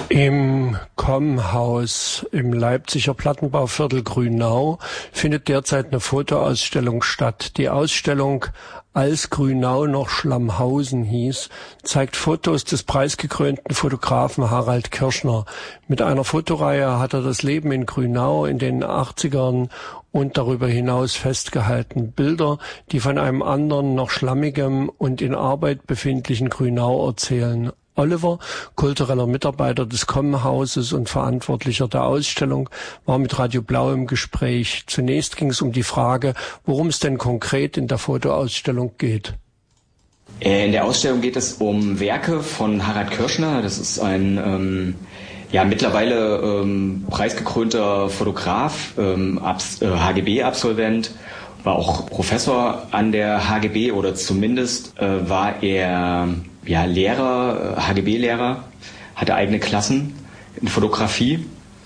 Im Kommhaus im Leipziger Plattenbauviertel Grünau findet derzeit eine Fotoausstellung statt. Die Ausstellung Als Grünau noch Schlamhausen hieß, zeigt Fotos des preisgekrönten Fotografen Harald Kirschner. Mit einer Fotoreihe hat er das Leben in Grünau in den 80ern und darüber hinaus festgehalten. Bilder, die von einem anderen, noch schlammigem und in Arbeit befindlichen Grünau erzählen. Oliver, kultureller Mitarbeiter des Kommhauses und Verantwortlicher der Ausstellung, war mit Radio Blau im Gespräch. Zunächst ging es um die Frage, worum es denn konkret in der Fotoausstellung geht. In der Ausstellung geht es um Werke von Harald Kirschner. Das ist ein mittlerweile preisgekrönter Fotograf, HGB-Absolvent, war auch Professor an der HGB oder zumindest war er Lehrer, HGB-Lehrer, hatte eigene Klassen in Fotografie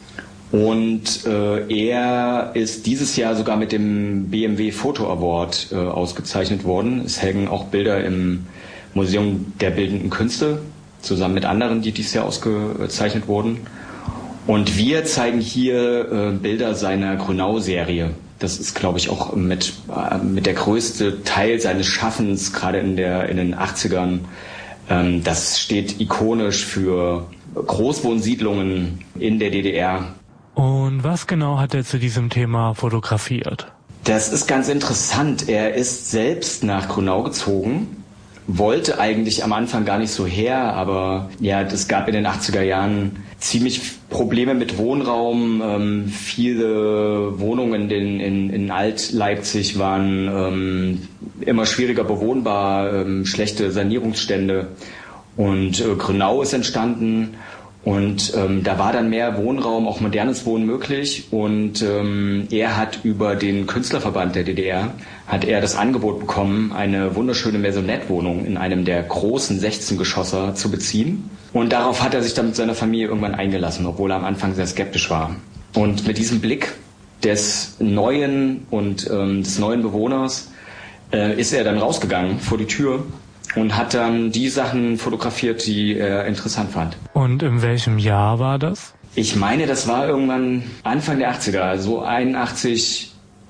und er ist dieses Jahr sogar mit dem BMW Photo Award ausgezeichnet worden. Es hängen auch Bilder im Museum der Bildenden Künste, zusammen mit anderen, die dieses Jahr ausgezeichnet wurden. Und wir zeigen hier Bilder seiner Grünau-Serie. Das ist, glaube ich, auch mit der größte Teil seines Schaffens, gerade in den 80ern. Das steht ikonisch für Großwohnsiedlungen in der DDR. Und was genau hat er zu diesem Thema fotografiert? Das ist ganz interessant. Er ist selbst nach Grünau gezogen, wollte eigentlich am Anfang gar nicht so her, aber es gab in den 80er Jahren ziemlich Probleme mit Wohnraum. Viele Wohnungen in Alt-Leipzig waren immer schwieriger bewohnbar, schlechte Sanierungsstände. Und Grünau ist entstanden und da war dann mehr Wohnraum, auch modernes Wohnen möglich. Und er hat über den Künstlerverband der DDR das Angebot bekommen, eine wunderschöne Maisonette-Wohnung in einem der großen 16-Geschosser zu beziehen. Und darauf hat er sich dann mit seiner Familie irgendwann eingelassen, obwohl er am Anfang sehr skeptisch war. Und mit diesem Blick des neuen Bewohners ist er dann rausgegangen vor die Tür und hat dann die Sachen fotografiert, die er interessant fand. Und in welchem Jahr war das? Ich meine, das war irgendwann Anfang der 80er, so 81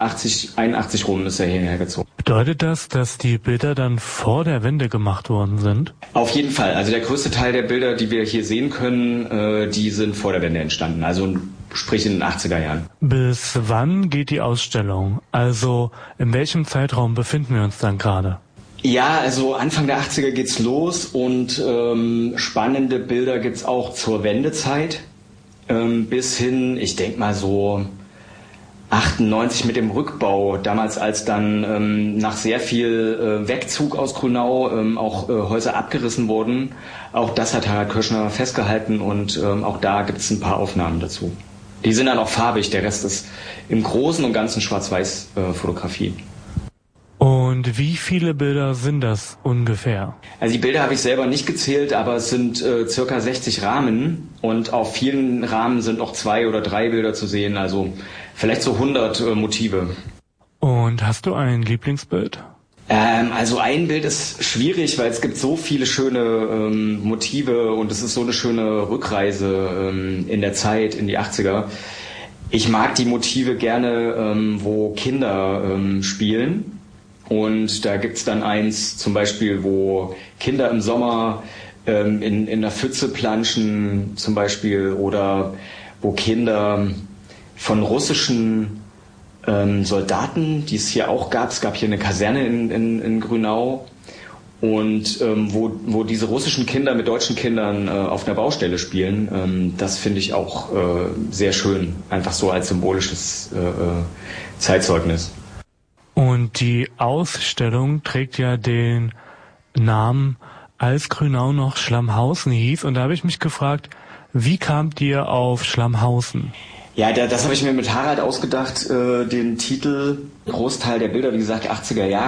rum ist er hierher gezogen. Bedeutet das, dass die Bilder dann vor der Wende gemacht worden sind? Auf jeden Fall. Also der größte Teil der Bilder, die wir hier sehen können, die sind vor der Wende entstanden. Also sprich in den 80er Jahren. Bis wann geht die Ausstellung? Also in welchem Zeitraum befinden wir uns dann gerade? Ja, also Anfang der 80er geht's los und spannende Bilder gibt's auch zur Wendezeit. Bis hin, ich denke mal so 98 mit dem Rückbau, damals als dann nach sehr viel Wegzug aus Grünau auch Häuser abgerissen wurden. Auch das hat Harald Kirschner festgehalten und auch da gibt es ein paar Aufnahmen dazu. Die sind dann auch farbig, der Rest ist im Großen und Ganzen Schwarz-Weiß Fotografie. Und wie viele Bilder sind das ungefähr? Also die Bilder habe ich selber nicht gezählt, aber es sind circa 60 Rahmen und auf vielen Rahmen sind auch 2 oder 3 Bilder zu sehen, also vielleicht so 100 Motive. Und hast du ein Lieblingsbild? Also ein Bild ist schwierig, weil es gibt so viele schöne Motive und es ist so eine schöne Rückreise in der Zeit, in die 80er. Ich mag die Motive gerne, wo Kinder spielen. Und da gibt's dann eins zum Beispiel, wo Kinder im Sommer in der Pfütze planschen zum Beispiel oder wo Kinder von russischen Soldaten, die es hier auch gab, es gab hier eine Kaserne in Grünau und wo diese russischen Kinder mit deutschen Kindern auf einer Baustelle spielen, das finde ich auch sehr schön, einfach so als symbolisches Zeitzeugnis. Und die Ausstellung trägt ja den Namen Als Grünau noch Schlamhausen hieß. Und da habe ich mich gefragt, wie kamt ihr auf Schlamhausen? Ja, das habe ich mir mit Harald ausgedacht, den Titel, Großteil der Bilder, wie gesagt, 80er Jahre.